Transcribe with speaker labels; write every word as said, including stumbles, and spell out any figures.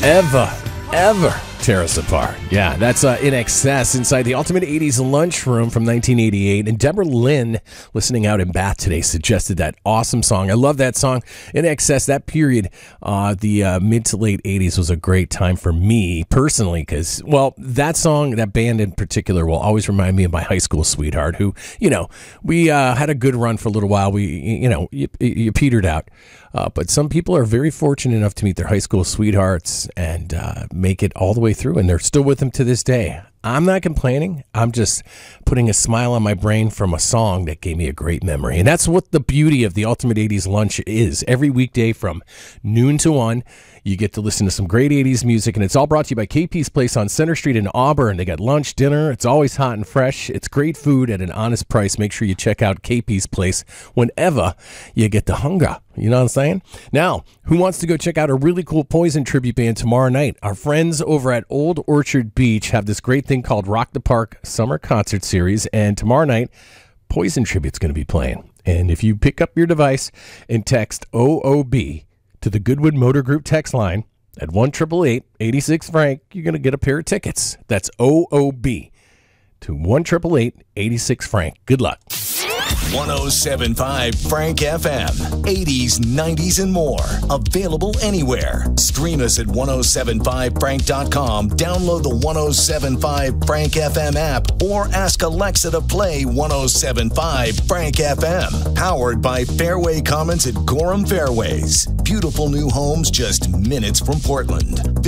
Speaker 1: ever, ever tear us apart. Yeah, that's uh, In Excess inside the Ultimate eighties Lunchroom from nineteen eighty-eight. And Deborah Lynn, listening out in Bath today, suggested that awesome song. I love that song. In Excess, that period, uh, the uh, mid to late eighties was a great time for me personally because, well, that song, that band in particular will always remind me of my high school sweetheart who, you know, we uh, had a good run for a little while. We, you know, you, you petered out. Uh, but some people are very fortunate enough to meet their high school sweethearts and uh, make it all the way through, and they're still with them to this day. I'm not complaining. I'm just putting a smile on my brain from a song that gave me a great memory. And that's what the beauty of the Ultimate eighties Lunch is. Every weekday from noon to one, you get to listen to some great eighties music, and it's all brought to you by K P's Place on Center Street in Auburn. They got lunch, dinner. It's always hot and fresh. It's great food at an honest price. Make sure you check out K P's Place whenever you get the hunger. You know what I'm saying? Now, who wants to go check out a really cool Poison tribute band tomorrow night? Our friends over at Old Orchard Beach have this great thing called Rock the Park Summer Concert Series, and tomorrow night, Poison Tribute's going to be playing. And if you pick up your device and text O O B to the Goodwood Motor Group text line at one eight eight eight, eight six, Frank, you're going to get a pair of tickets. That's O O B to one eight eight eight, eight six, Frank. Good luck.
Speaker 2: one oh seven point five Frank F M. eighties, nineties, and more. Available anywhere. Stream us at ten seventy-five frank dot com. Download the ten seventy-five Frank F M app or ask Alexa to play ten seventy-five Frank F M. Powered by Fairway Commons at Gorham Fairways. Beautiful new homes just minutes from Portland.